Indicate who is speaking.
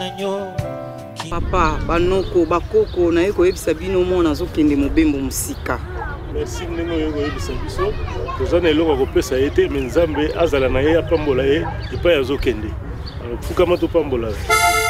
Speaker 1: Papa, banoko, bakoko, na yeko yebisa bino mona azokende mobembo musika.
Speaker 2: Merci ndenge yeko yebisa biso. Tozana eloko kopesa ete mais Nzambe azala na ye apambola ye epai azokende. Alors fuka mato pambola.